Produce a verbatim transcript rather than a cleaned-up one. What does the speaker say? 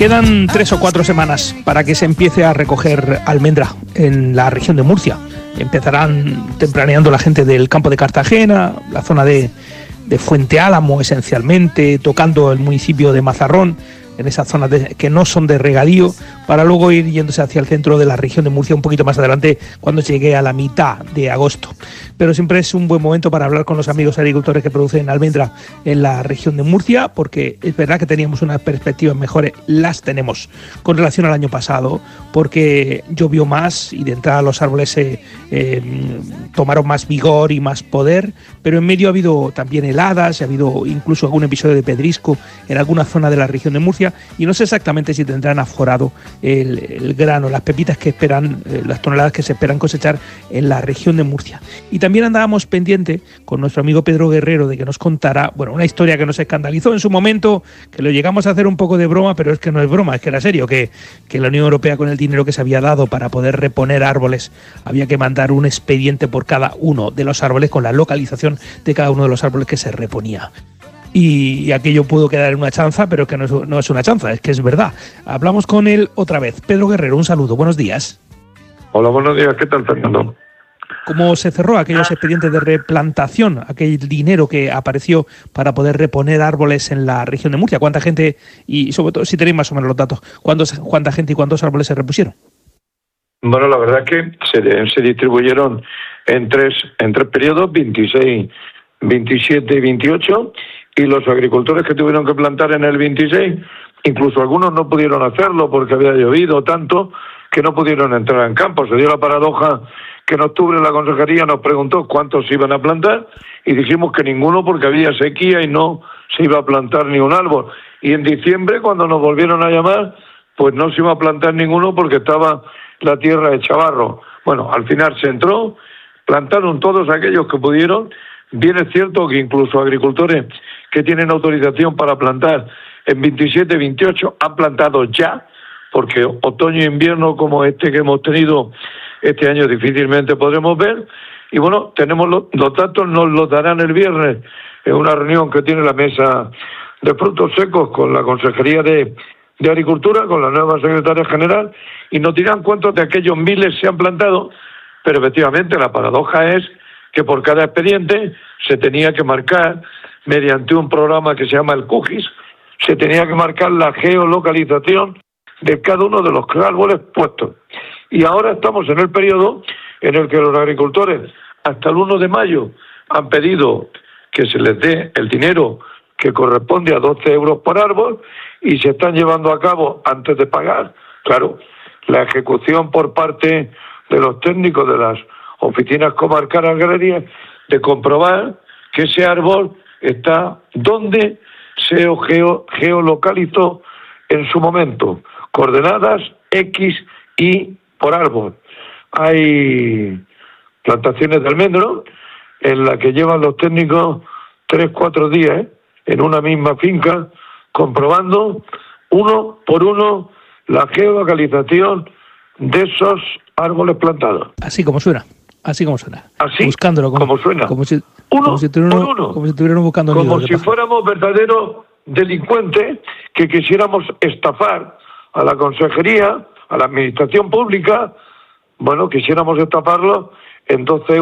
Quedan tres o cuatro semanas para que se empiece a recoger almendra en la región de Murcia. Empezarán tempraneando la gente del campo de Cartagena, la zona de, de Fuente Álamo esencialmente, tocando el municipio de Mazarrón, en esas zonas de, que no son de regadío, para luego ir yéndose hacia el centro de la región de Murcia un poquito más adelante, cuando llegue a la mitad de agosto. Pero siempre es un buen momento para hablar con los amigos agricultores que producen almendra en la región de Murcia, porque es verdad que teníamos unas perspectivas mejores, las tenemos con relación al año pasado, porque llovió más y de entrada los árboles se eh, tomaron más vigor y más poder, pero en medio ha habido también heladas, ha habido incluso algún episodio de pedrisco en alguna zona de la región de Murcia, y no sé exactamente si tendrán aforado el, el grano, las pepitas que esperan, eh, las toneladas que se esperan cosechar en la región de Murcia. Y también andábamos pendiente con nuestro amigo Pedro Guerrero de que nos contara, bueno, una historia que nos escandalizó en su momento, que lo llegamos a hacer un poco de broma, pero es que no es broma, es que era serio, que, que la Unión Europea, con el dinero que se había dado para poder reponer árboles, había que mandar un expediente por cada uno de los árboles con la localización de cada uno de los árboles que se reponía. Y aquello pudo quedar en una chanza, pero que no es, no es una chanza, es que es verdad. Hablamos con él otra vez. Pedro Guerrero, un saludo, buenos días. Hola, buenos días, ¿qué tal, Fernando? ¿Cómo se cerró aquellos expedientes de replantación, aquel dinero que apareció para poder reponer árboles en la región de Murcia? ¿Cuánta gente, y sobre todo si tenéis más o menos los datos, ¿cuántos, cuánta gente y cuántos árboles se repusieron? Bueno, la verdad es que se, se distribuyeron en tres, en tres periodos, veintiséis, veintisiete y veintiocho, y los agricultores que tuvieron que plantar en el veintiséis, incluso algunos no pudieron hacerlo porque había llovido tanto que no pudieron entrar en campo. Se dio la paradoja que en octubre la consejería nos preguntó cuántos iban a plantar y dijimos que ninguno porque había sequía y no se iba a plantar ni un árbol. Y en diciembre, cuando nos volvieron a llamar, pues no se iba a plantar ninguno porque estaba la tierra hecha barro. Bueno, al final se entró, plantaron todos aquellos que pudieron. Bien es cierto que incluso agricultores que tienen autorización para plantar en veintisiete, veintiocho han plantado ya, porque otoño e invierno como este que hemos tenido este año difícilmente podremos ver. Y bueno, tenemos los, los datos, nos los darán el viernes en una reunión que tiene la mesa de frutos secos con la Consejería de, de Agricultura, con la nueva secretaria general, y nos dirán cuántos de aquellos miles se han plantado. Pero efectivamente la paradoja es que por cada expediente se tenía que marcar, mediante un programa que se llama el QGIS, se tenía que marcar la geolocalización de cada uno de los árboles puestos. Y ahora estamos en el periodo en el que los agricultores hasta el uno de mayo han pedido que se les dé el dinero que corresponde a doce euros por árbol y se están llevando a cabo antes de pagar, claro, la ejecución por parte de los técnicos de las oficinas comarcales agrarias de comprobar que ese árbol está donde se geo, geolocalizó en su momento, coordenadas X y por árbol. Hay plantaciones de almendro en las que llevan los técnicos tres, cuatro días ¿eh? en una misma finca comprobando uno por uno la geolocalización de esos árboles plantados. Así como suena. Así como suena. Así buscándolo como, como suena. Como si, uno como si por uno. Como si estuvieran buscando Como si fuéramos verdaderos delincuentes que quisiéramos estafar a la consejería, a la administración pública. Bueno, quisiéramos estafarlo en doce